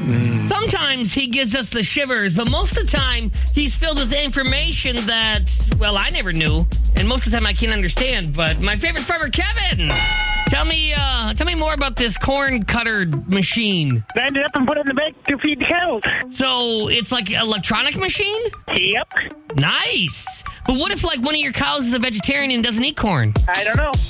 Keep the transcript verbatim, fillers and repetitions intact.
Mm. Sometimes he gives us the shivers, but most of the time he's filled with information that, well, I never knew, and most of the time I can't understand. But my favorite farmer, Kevin, tell me, uh, tell me more about this corn cutter machine. Stand it up and put it in the bag to feed the cows. So it's like an electronic machine? Yep. Nice. But what if, like, one of your cows is a vegetarian and doesn't eat corn? I don't know.